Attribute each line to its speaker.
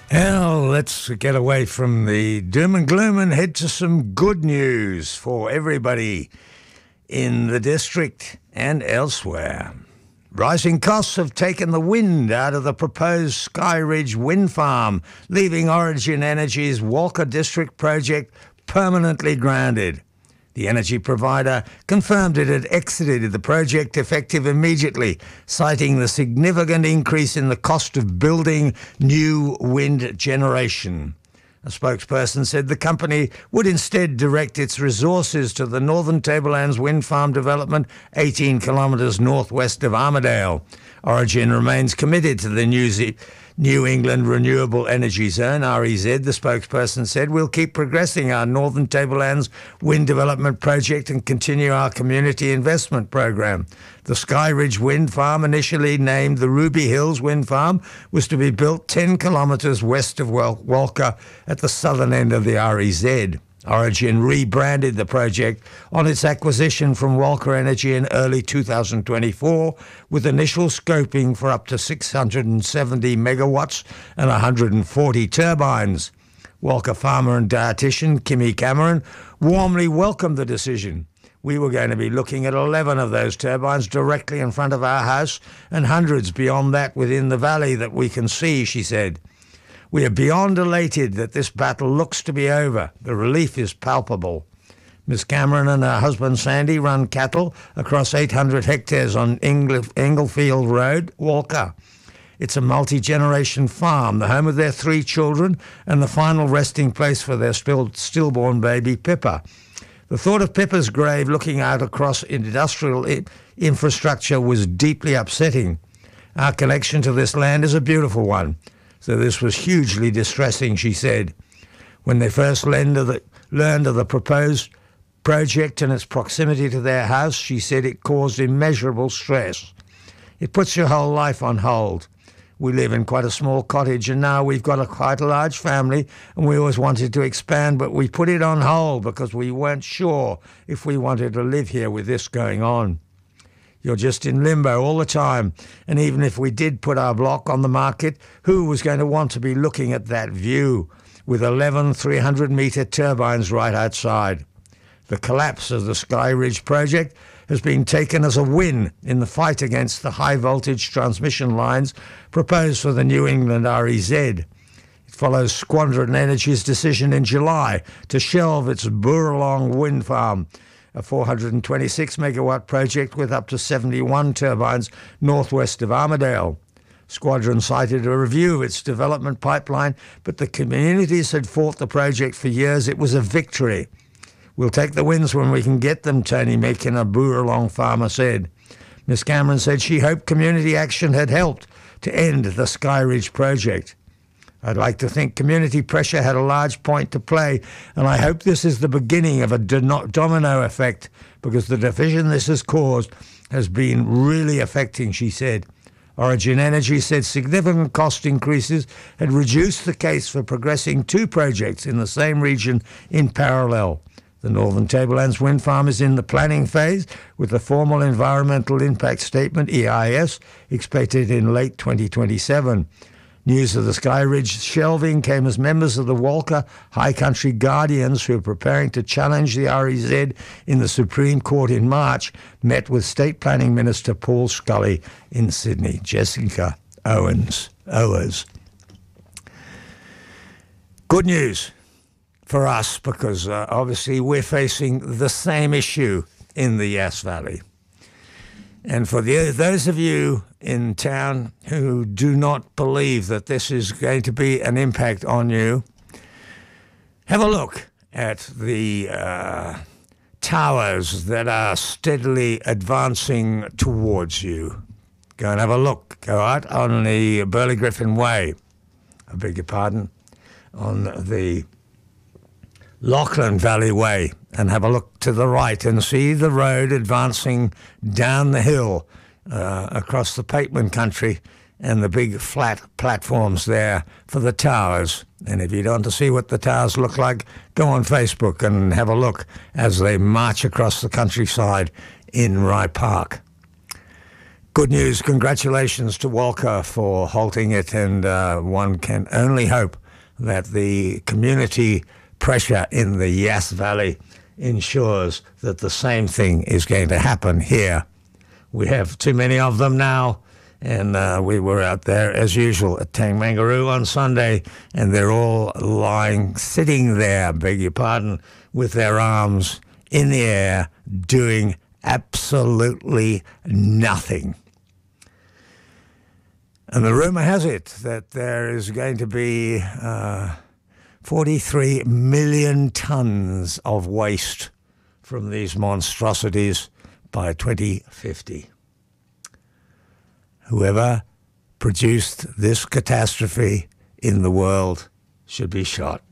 Speaker 1: Well, let's get away from the doom and gloom and head to some good news for everybody in the district and elsewhere. Rising costs have taken the wind out of the proposed Sky Ridge wind farm, leaving Origin Energy's Walker District project permanently grounded. The energy provider confirmed it had exited the project effective immediately, citing the significant increase in the cost of building new wind generation. A spokesperson said the company would instead direct its resources to the Northern Tablelands wind farm development 18 kilometres northwest of Armidale. Origin remains committed to the New England Renewable Energy Zone, REZ, the spokesperson said. We'll keep progressing our Northern Tablelands wind development project and continue our community investment program. The Sky Ridge wind farm, initially named the Ruby Hills Wind Farm, was to be built 10 kilometres west of Walker at the southern end of the REZ. Origin rebranded the project on its acquisition from Walker Energy in early 2024, with initial scoping for up to 670 megawatts and 140 turbines. Walker farmer and dietitian Kimmy Cameron warmly welcomed the decision. We were going to be looking at 11 of those turbines directly in front of our house and hundreds beyond that within the valley that we can see, she said. We are beyond elated that this battle looks to be over. The relief is palpable. Ms. Cameron and her husband Sandy run cattle across 800 hectares on Englefield Road, Walker. It's a multi-generation farm, the home of their 3 children and the final resting place for their stillborn baby, Pippa. The thought of Pippa's grave looking out across industrial infrastructure was deeply upsetting. Our connection to this land is a beautiful one. So this was hugely distressing, she said. When they first learned of the proposed project and its proximity to their house, she said it caused immeasurable stress. It puts your whole life on hold. We live in quite a small cottage and now we've got quite a large family and we always wanted to expand, but we put it on hold because we weren't sure if we wanted to live here with this going on. You're just in limbo all the time. And even if we did put our block on the market, who was going to want to be looking at that view with 11 300-metre turbines right outside? The collapse of the Sky Ridge project has been taken as a win in the fight against the high-voltage transmission lines proposed for the New England REZ. It follows Squadron Energy's decision in July to shelve its Burralong wind farm, a 426-megawatt project with up to 71 turbines northwest of Armidale. Squadron cited a review of its development pipeline, but the communities had fought the project for years. It was a victory. We'll take the wins when we can get them, Tony Meakin, a Burralong farmer, said. Ms. Cameron said she hoped community action had helped to end the Sky Ridge project. I'd like to think community pressure had a large point to play, and I hope this is the beginning of a domino effect, because the division this has caused has been really affecting, she said. Origin Energy said significant cost increases had reduced the case for progressing 2 projects in the same region in parallel. The Northern Tablelands wind farm is in the planning phase, with the formal environmental impact statement, EIS, expected in late 2027. News of the Sky Ridge shelving came as members of the Walker High Country Guardians, who are preparing to challenge the REZ in the Supreme Court in March, met with State Planning Minister Paul Scully in Sydney. Jessica Owers. Good news for us, because obviously we're facing the same issue in the Yass Valley. And for those of you in town who do not believe that this is going to be an impact on you, have a look at the towers that are steadily advancing towards you. Go and have a look. Go out on the Burley Griffin Way, I beg your pardon, on the Lachlan Valley Way, and have a look to the right and see the road advancing down the hill across the Pateman country and the big flat platforms there for the towers. And if you don't want to see what the towers look like, go on Facebook and have a look as they march across the countryside in Rye Park. Good news, congratulations to Walker for halting it, and one can only hope that the community pressure in the Yass Valley ensures that the same thing is going to happen here. We have too many of them now, and we were out there, as usual, at Tangmangaroo on Sunday, and they're all sitting there, beg your pardon, with their arms in the air, doing absolutely nothing. And the rumor has it that there is going to be 43 million tons of waste from these monstrosities by 2050. Whoever produced this catastrophe in the world should be shot.